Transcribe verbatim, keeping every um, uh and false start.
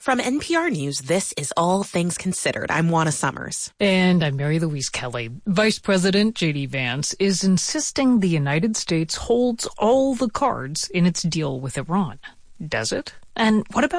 From N P R News, this is All Things Considered. I'm Juana Summers. And I'm Mary Louise Kelly. Vice President J D Vance is insisting the United States holds all the cards in its deal with Iran. Does it? And what about